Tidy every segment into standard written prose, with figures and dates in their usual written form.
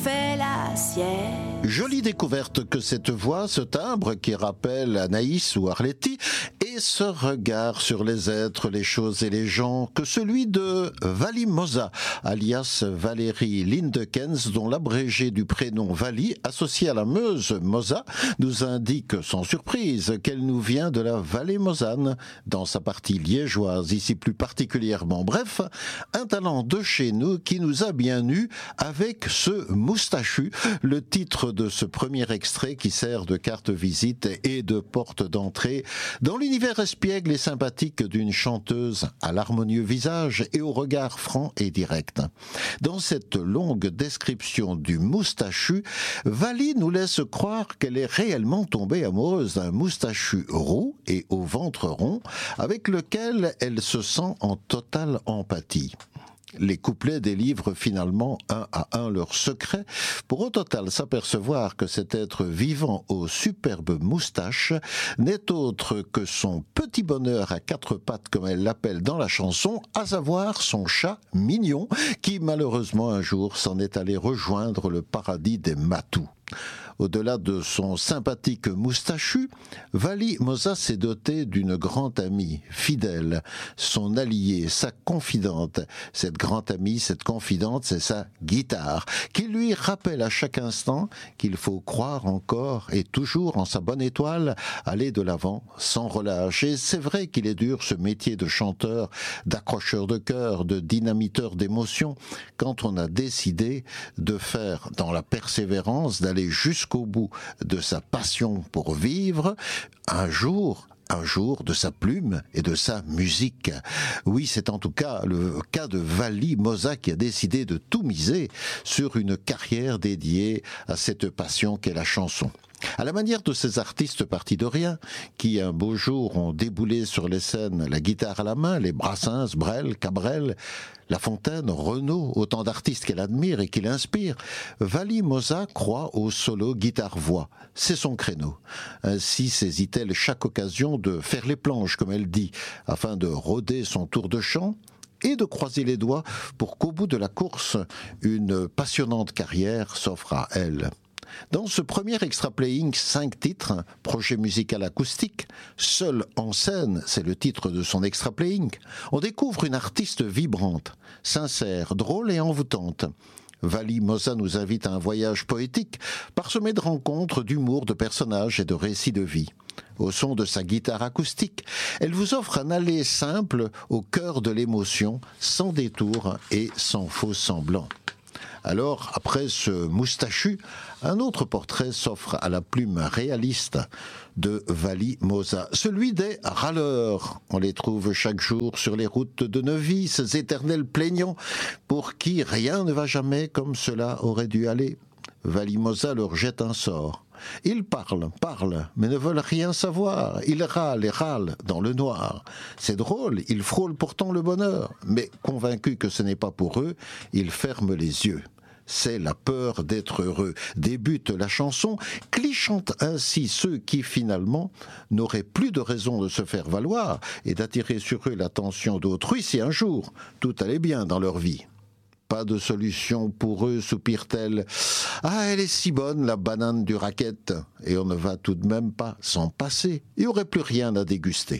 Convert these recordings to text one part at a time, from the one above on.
fait la sieste. Jolie découverte que cette voix, ce timbre qui rappelle Anaïs ou Arletty, et ce regard sur les êtres, les choses et les gens, que celui de Vali Moza, alias Valérie Lindekens, dont l'abrégé du prénom Vali, associé à la Meuse Moza, nous indique sans surprise qu'elle nous vient de la vallée mosane, dans sa partie liégeoise, ici plus particulièrement. Bref, un talent de chez nous qui nous a bien eu avec ce moustachu, le titre de ce premier extrait qui sert de carte visite et de porte d'entrée dans l'univers espiègle et sympathique d'une chanteuse à l'harmonieux visage et au regard franc et direct. Dans cette longue description du moustachu, Vali nous laisse croire qu'elle est réellement tombée amoureuse d'un moustachu roux et au ventre rond avec lequel elle se sent en totale empathie. Les couplets délivrent finalement un à un leurs secrets, pour au total s'apercevoir que cet être vivant aux superbes moustaches n'est autre que son petit bonheur à quatre pattes, comme elle l'appelle dans la chanson, à savoir son chat mignon, qui malheureusement un jour s'en est allé rejoindre le paradis des matous. Au-delà de son sympathique moustachu, Vali Moza s'est doté d'une grande amie, fidèle, son alliée, sa confidente. Cette grande amie, cette confidente, c'est sa guitare, qui lui rappelle à chaque instant qu'il faut croire encore et toujours en sa bonne étoile, aller de l'avant sans relâche. Et c'est vrai qu'il est dur ce métier de chanteur, d'accrocheur de cœur, de dynamiteur d'émotions, quand on a décidé de faire dans la persévérance, d'aller jusqu'au bout de sa passion pour vivre, un jour de sa plume et de sa musique. Oui, c'est en tout cas le cas de Vali Moza qui a décidé de tout miser sur une carrière dédiée à cette passion qu'est la chanson. À la manière de ces artistes partis de rien, qui un beau jour ont déboulé sur les scènes, la guitare à la main, les Brassens, Brel, Cabrel, La Fontaine, Renaud, autant d'artistes qu'elle admire et qui l'inspirent, Vali Moza croit au solo guitare-voix. C'est son créneau. Ainsi saisit-elle chaque occasion de faire les planches, comme elle dit, afin de rôder son tour de chant, et de croiser les doigts pour qu'au bout de la course, une passionnante carrière s'offre à elle. Dans ce premier extra playing 5 titres, projet musical acoustique, Seul en scène, c'est le titre de son extra playing, on découvre une artiste vibrante, sincère, drôle et envoûtante. Vali Moza nous invite à un voyage poétique, parsemé de rencontres, d'humour, de personnages et de récits de vie. Au son de sa guitare acoustique, elle vous offre un aller simple au cœur de l'émotion, sans détour et sans faux semblant. Alors, après ce moustachu, un autre portrait s'offre à la plume réaliste de Vali Moza, celui des râleurs. On les trouve chaque jour sur les routes de Neuvy, ces éternels plaignants pour qui rien ne va jamais comme cela aurait dû aller. Vali Moza leur jette un sort. Ils parlent, mais ne veulent rien savoir. Ils râlent et râlent dans le noir. C'est drôle, ils frôlent pourtant le bonheur, mais convaincus que ce n'est pas pour eux, ils ferment les yeux. C'est la peur d'être heureux. Débute la chanson, clichant ainsi ceux qui, finalement, n'auraient plus de raison de se faire valoir et d'attirer sur eux l'attention d'autrui si un jour tout allait bien dans leur vie. Pas de solution pour eux, soupire-t-elle. Ah, elle est si bonne, la banane du racket, et on ne va tout de même pas s'en passer. Il n'y aurait plus rien à déguster.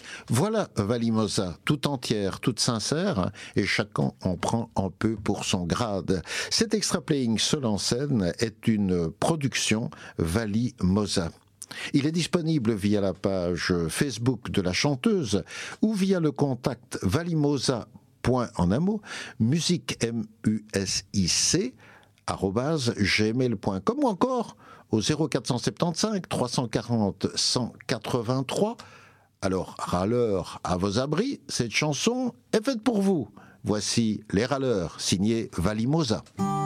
Voilà Vali Moza, toute entière, toute sincère, et chacun en prend un peu pour son grade. Cet extra playing seul en scène est une production Vali Moza. Il est disponible via la page Facebook de la chanteuse ou via le contact valimoza, point en un mot, musique music, @gmail.com ou encore au 0475 340 183. Alors, râleurs à vos abris, cette chanson est faite pour vous. Voici Les Râleurs, signé Vali Moza.